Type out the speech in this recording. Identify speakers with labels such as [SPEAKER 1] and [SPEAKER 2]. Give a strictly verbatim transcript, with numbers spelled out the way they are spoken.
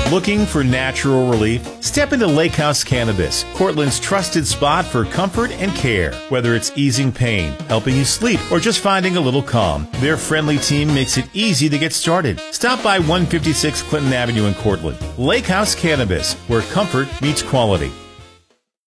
[SPEAKER 1] Looking for natural relief? Step into Lake House Cannabis, Cortland's trusted spot for comfort and care. Whether it's easing pain, helping you sleep, or just finding a little calm, their friendly team makes it easy to get started. Stop by one fifty-six Clinton Avenue in Cortland. Lake House Cannabis, where comfort meets quality.